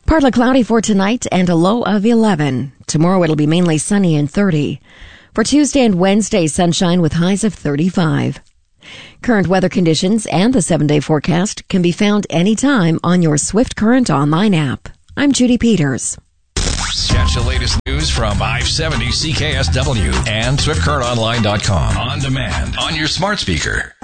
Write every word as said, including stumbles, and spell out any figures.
Partly cloudy for tonight and a low of eleven. Tomorrow it'll be mainly sunny and thirty. For Tuesday and Wednesday, sunshine with highs of thirty-five. Current weather conditions and the seven-day forecast can be found anytime on your Swift Current online app. I'm Judy Peters. Catch the latest news from five seventy C K S W and Swift Current Online dot com on demand on your smart speaker.